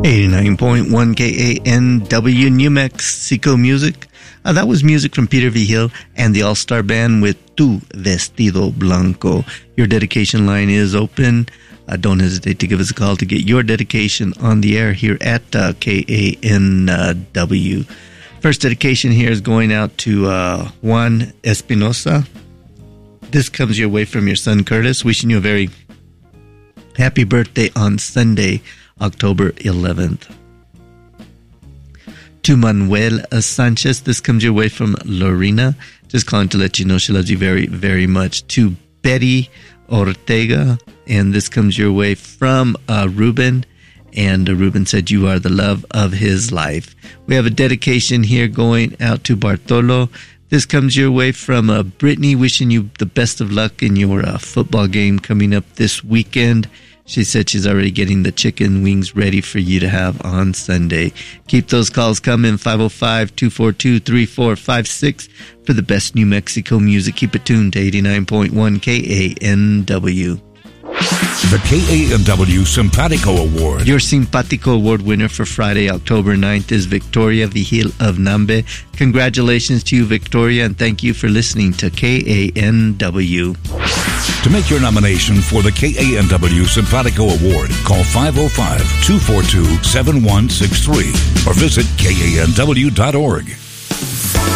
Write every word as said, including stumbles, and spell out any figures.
eighty-nine point one K A N W New Mexico Music. Uh, that was music from Peter Vigil and the All-Star Band with Tu Vestido Blanco. Your dedication line is open. Uh, don't hesitate to give us a call to get your dedication on the air here at uh, K A N W. First dedication here is going out to uh, Juan Espinosa. This comes your way from your son Curtis, wishing you a very happy birthday on Sunday, October eleventh. To Manuel Sanchez, this comes your way from Lorena, just calling to let you know she loves you very, very much. To Betty Ortega, and this comes your way from uh, Ruben, and uh, Ruben said you are the love of his life. We have a dedication here going out to Bartolo. This comes your way from uh, Brittany, wishing you the best of luck in your uh, football game coming up this weekend. She said she's already getting the chicken wings ready for you to have on Sunday. Keep those calls coming, five oh five, two four two, three four five six for the best New Mexico music. Keep it tuned to eighty-nine point one K A N W. The K A N W Simpatico Award. Your Simpatico Award winner for Friday, October ninth is Victoria Vigil of Nambe. Congratulations to you, Victoria, and thank you for listening to K A N W. To make your nomination for the K A N W Simpatico Award, call five oh five, two four two, seven one six three or visit K A N W dot org.